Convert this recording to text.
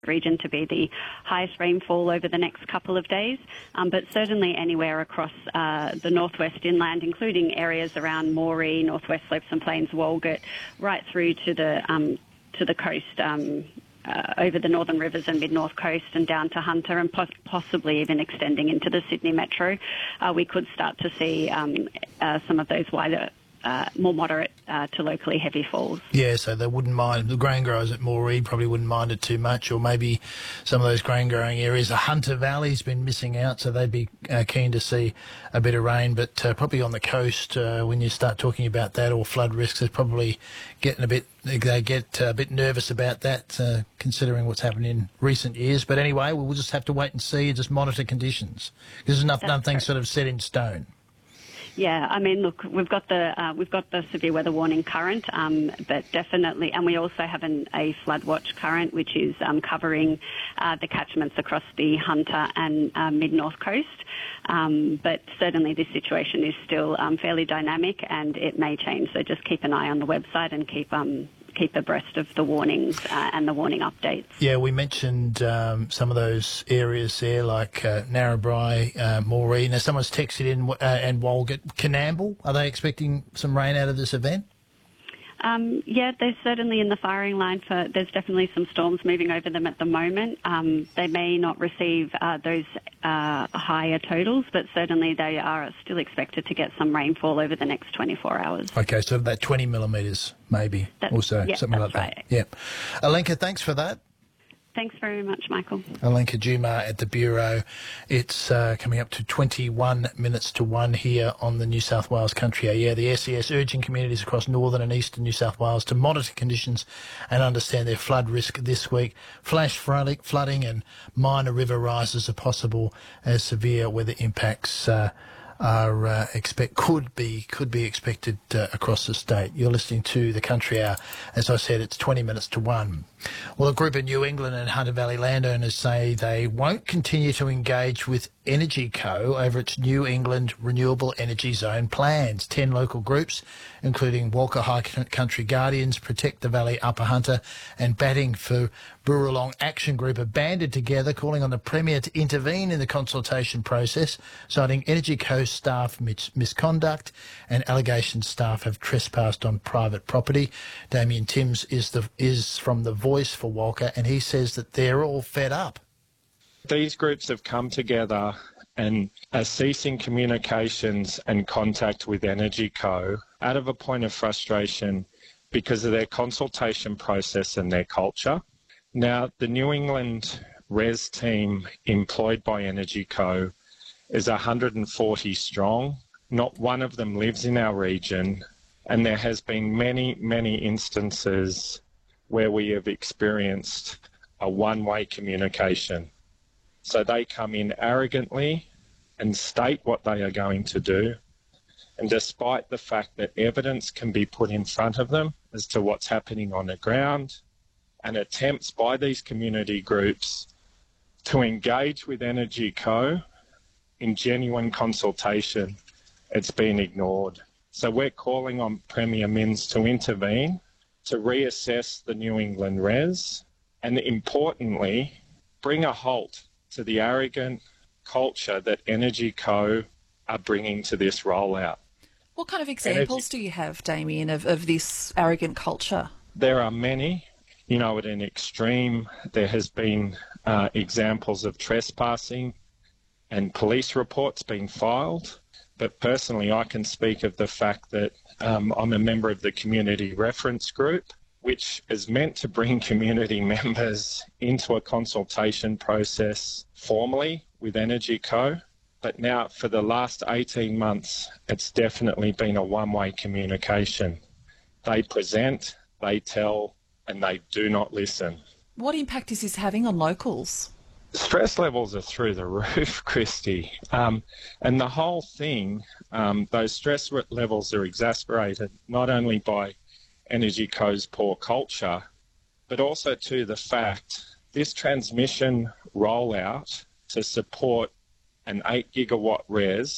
region to be the highest rainfall over the next couple of days, but certainly anywhere across the northwest inland, including areas around Moree, northwest slopes and plains, Walgett, right through to the coast, over the northern rivers and mid-north coast and down to Hunter, and possibly even extending into the Sydney metro. We could start to see some of those wider, more moderate to locally heavy falls. Yeah, so they wouldn't mind, the grain growers at Moree probably wouldn't mind it too much, or maybe some of those grain growing areas. The Hunter Valley's been missing out, so they'd be keen to see a bit of rain, but probably on the coast, when you start talking about that or flood risks, they're probably they get a bit nervous about that, considering what's happened in recent years. But anyway, we'll just have to wait and see and just monitor conditions, because there's nothing sort of set in stone. Yeah, I mean, look, we've got the severe weather warning current, but definitely, and we also have a flood watch current, which is covering the catchments across the Hunter and mid-north coast. But certainly, this situation is still fairly dynamic, and it may change. So just keep an eye on the website and keep abreast of the warnings and the warning updates. Yeah, we mentioned some of those areas there, like Narrabri, Moree. Now, someone's texted in, and Walgett, Coonamble. Are they expecting some rain out of this event? Yeah, they're certainly in the firing line there's definitely some storms moving over them at the moment. They may not receive those higher totals, but certainly they are still expected to get some rainfall over the next 24 hours. Okay, so that 20 millimetres maybe, something like that. Right. Yeah. Alenka, thanks for that. Thanks very much, Michael. Alenka Jumar at the Bureau. It's coming up to 21 minutes to 1 here on the New South Wales Country. Yeah, the SES urging communities across northern and eastern New South Wales to monitor conditions and understand their flood risk this week. Flash flooding and minor river rises are possible as severe weather impacts could be expected across the state. You're listening to the Country Hour. As I said, it's 20 minutes to 1. Well, a group of New England and Hunter Valley landowners say they won't continue to engage with EnergyCo over its New England Renewable Energy Zone plans. 10 local groups, including Walker High Country Guardians, Protect the Valley Upper Hunter and Batting for Burralong Action Group, are banded together, calling on the Premier to intervene in the consultation process, citing EnergyCo staff misconduct and allegations staff have trespassed on private property. Damien Timms is from the Voice for Walker, and he says that they're all fed up. These groups have come together and are ceasing communications and contact with EnergyCo out of a point of frustration because of their consultation process and their culture. Now, the New England RES team employed by EnergyCo is 140 strong. Not one of them lives in our region, and there has been many, many instances where we have experienced a one-way communication. So they come in arrogantly and state what they are going to do, and despite the fact that evidence can be put in front of them as to what's happening on the ground, and attempts by these community groups to engage with EnergyCo in genuine consultation, it's been ignored. So we're calling on Premier Minns to intervene, to reassess the New England RES, and importantly, bring a halt to the arrogant culture that EnergyCo are bringing to this rollout. What kind of examples do you have, Damien, of this arrogant culture? There are many. You know, at an extreme, there has been examples of trespassing and police reports being filed. But personally, I can speak of the fact that I'm a member of the Community Reference Group, which is meant to bring community members into a consultation process formally with EnergyCo. But now, for the last 18 months, it's definitely been a one-way communication. They present, they tell, and they do not listen. What impact is this having on locals? Stress levels are through the roof, Christy. And the whole thing, those stress levels are exacerbated not only by EnergyCo's poor culture, but also to the fact this transmission rollout to support an 8 gigawatt RES